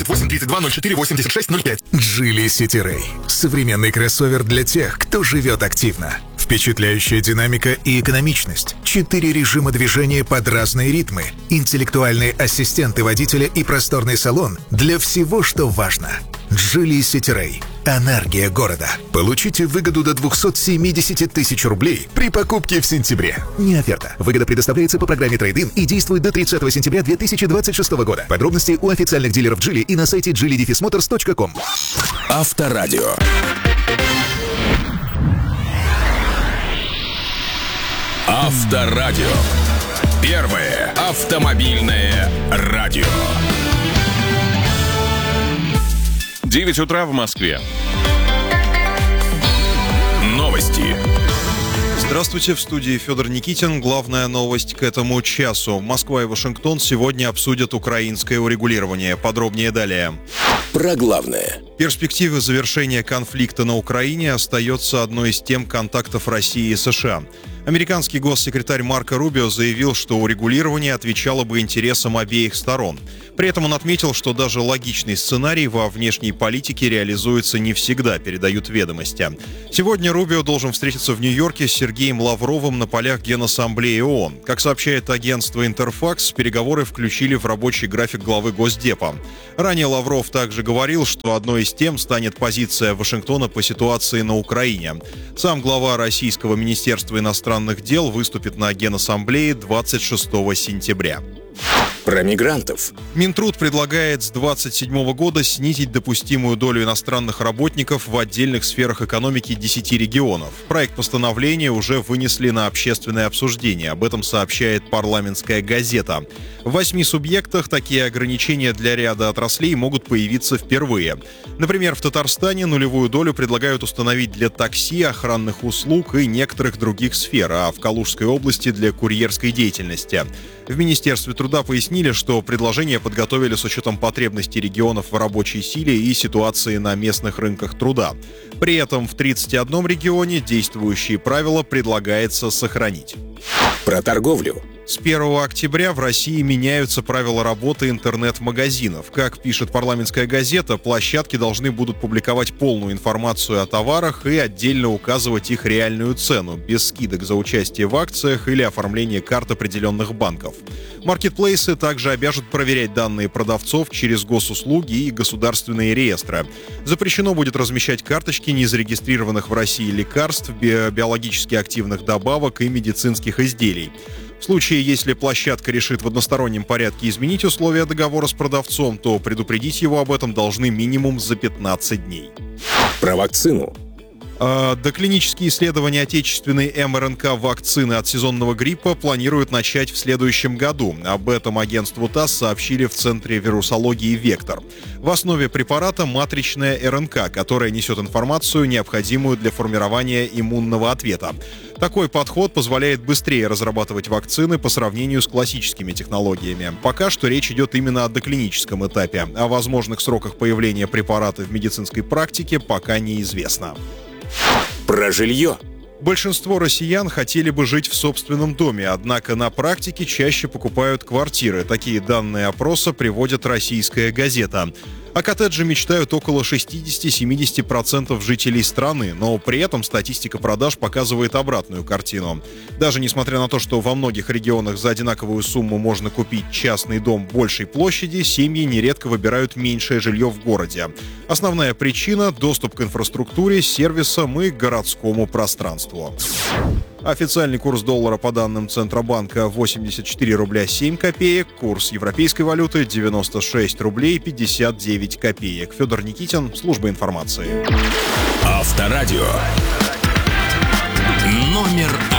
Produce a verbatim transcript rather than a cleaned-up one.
семьдесят восемь тридцать два ноль четыре восемьдесят шесть ноль пять. Geely City Ray. Современный кроссовер для тех, кто живет активно. Впечатляющая динамика и экономичность. Четыре режима движения под разные ритмы. Интеллектуальные ассистенты водителя и просторный салон для всего, что важно. Geely City Ray. Энергия города. Получите выгоду до двести семьдесят тысяч рублей при покупке в сентябре. Не оферта. Выгода предоставляется по программе Trade-in и действует до тридцатого сентября две тысячи двадцать шестого года. Подробности у официальных дилеров Geely и на сайте джили мотors точка ком. Авторадио. Авторадио. Первое автомобильное радио. девять утра в Москве. Новости. Здравствуйте, в студии Федор Никитин. Главная новость к этому часу. Москва и Вашингтон сегодня обсудят украинское урегулирование. Подробнее далее. Про главное. Перспектива завершения конфликта на Украине остается одной из тем контактов России и США. Американский госсекретарь Марко Рубио заявил, что урегулирование отвечало бы интересам обеих сторон. При этом он отметил, что даже логичный сценарий во внешней политике реализуется не всегда, передают ведомости. Сегодня Рубио должен встретиться в Нью-Йорке с Сергеем Лавровым на полях Генассамблеи ООН. Как сообщает агентство Интерфакс, переговоры включили в рабочий график главы Госдепа. Ранее Лавров также говорил, что одной из тем станет позиция Вашингтона по ситуации на Украине. Сам глава Российского министерства иностранных дел выступит на Генассамблее двадцать шестого сентября. Про мигрантов. Минтруд предлагает с двадцать седьмого года снизить допустимую долю иностранных работников в отдельных сферах экономики десяти регионов. Проект постановления уже вынесли на общественное обсуждение. Об этом сообщает «Парламентская газета». В восьми субъектах такие ограничения для ряда отраслей могут появиться впервые. Например, в Татарстане нулевую долю предлагают установить для такси, охранных услуг и некоторых других сфер, а в Калужской области для курьерской деятельности. В Министерстве труда пояснили, что предложение подготовили с учетом потребностей регионов в рабочей силе и ситуации на местных рынках труда. При этом в тридцати одном регионе действующие правила предлагается сохранить. Про торговлю. С первого октября в России меняются правила работы интернет-магазинов. Как пишет «Парламентская газета», площадки должны будут публиковать полную информацию о товарах и отдельно указывать их реальную цену, без скидок за участие в акциях или оформление карт определенных банков. Маркетплейсы также обяжут проверять данные продавцов через госуслуги и государственные реестры. Запрещено будет размещать карточки незарегистрированных в России лекарств, би- биологически активных добавок и медицинских изделий. В случае, если площадка решит в одностороннем порядке изменить условия договора с продавцом, то предупредить его об этом должны минимум за пятнадцать дней. Про вакцину. Доклинические исследования отечественной эм эр эн ка вакцины от сезонного гриппа планируют начать в следующем году. Об этом агентству ТАСС сообщили в Центре вирусологии «Вектор». В основе препарата матричная эр эн ка, которая несет информацию, необходимую для формирования иммунного ответа. Такой подход позволяет быстрее разрабатывать вакцины по сравнению с классическими технологиями. Пока что речь идет именно о доклиническом этапе. О возможных сроках появления препарата в медицинской практике пока неизвестно. Про жилье. Большинство россиян хотели бы жить в собственном доме, однако на практике чаще покупают квартиры. Такие данные опроса приводит «Российская газета». О коттедже мечтают около шестьдесят-семьдесят процентов жителей страны, но при этом статистика продаж показывает обратную картину. Даже несмотря на то, что во многих регионах за одинаковую сумму можно купить частный дом большей площади, семьи нередко выбирают меньшее жилье в городе. Основная причина – доступ к инфраструктуре, сервисам и городскому пространству. Официальный курс доллара по данным Центробанка восемьдесят четыре рубля семь копеек, курс европейской валюты девяносто шесть рублей пятьдесят девять копеек. Федор Никитин, служба информации. Авторадио. Номер